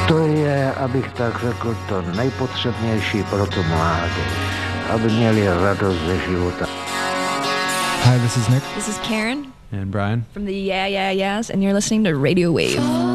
To je, abych tak řekl, to nejpotřebnější pro tu mládež, aby měli radost ze života. Hi, this is Nick. This is Karen and Brian from the Yeah Yeah Yeahs, and you're listening to Radio Wave.